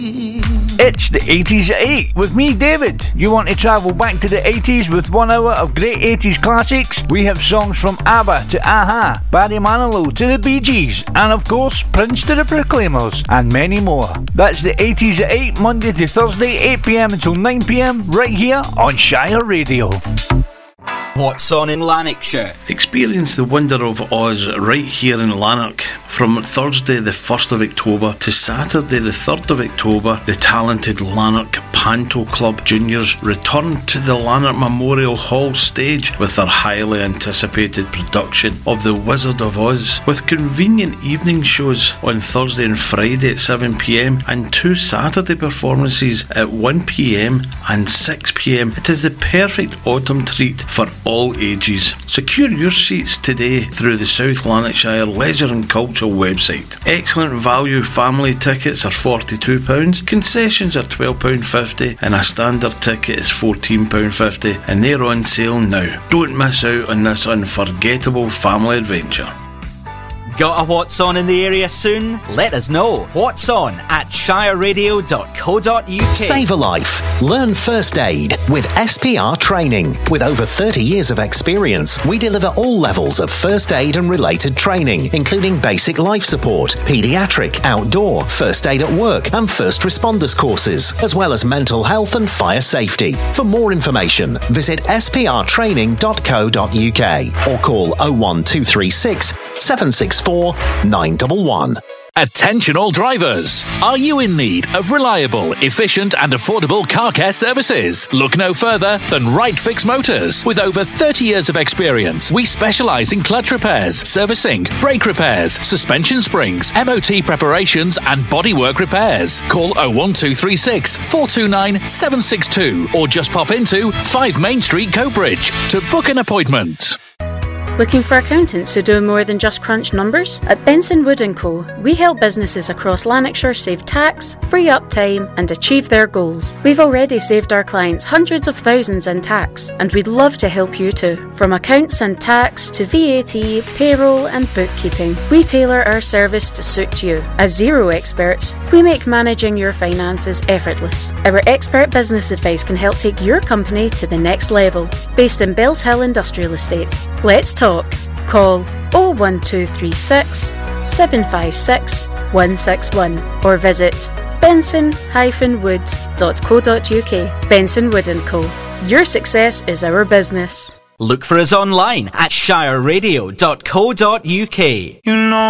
It's the 80s at 8 with me, David. You want to travel back to the 80s with 1 hour of great 80s classics? We have songs from ABBA to Aha, Barry Manilow to the Bee Gees, and of course Prince to the Proclaimers, and many more. That's the 80s at 8, Monday to Thursday, 8pm until 9pm, right here on Shire Radio. What's on in Lanarkshire? Experience the wonder of Oz right here in Lanark. From Thursday the 1st of October to Saturday the 3rd of October, the talented Lanark Panto Club Juniors return to the Lanark Memorial Hall stage with their highly anticipated production of The Wizard of Oz, with convenient evening shows on Thursday and Friday at 7pm and 2 Saturday performances at 1pm and 6pm. It is the perfect autumn treat for all ages. Secure your seats today through the South Lanarkshire Leisure and Culture website. Excellent value family tickets are £42, concessions are £12.50 and a standard ticket is £14.50, and they're on sale now. Don't miss out on this unforgettable family adventure. Got a What's On in the area soon? Let us know. What's On at shireradio.co.uk. Save a life. Learn first aid with SPR Training. With over 30 years of experience, we deliver all levels of first aid and related training, including basic life support, paediatric, outdoor, first aid at work and first responders courses, as well as mental health and fire safety. For more information, visit sprtraining.co.uk or call 01236 764 911. Attention all drivers! Are you in need of reliable, efficient and affordable car care services? Look no further than Right Fix Motors. With over 30 years of experience, we specialise in clutch repairs, servicing, brake repairs, suspension springs, MOT preparations and bodywork repairs. Call 01236 429 762 or just pop into 5 Main Street, Coatbridge to book an appointment. Looking for accountants who do more than just crunch numbers? At Benson Wood & Co, we help businesses across Lanarkshire save tax, free up time and achieve their goals. We've already saved our clients hundreds of thousands in tax, and we'd love to help you too. From accounts and tax to VAT, payroll and bookkeeping, we tailor our service to suit you. As Xero experts, we make managing your finances effortless. Our expert business advice can help take your company to the next level. Based in Bells Hill Industrial Estate. Let's talk. Call 01236 756 161 or visit benson-woods.co.uk. Benson Wood & Co. Your success is our business. Look for us online at shireradio.co.uk. You know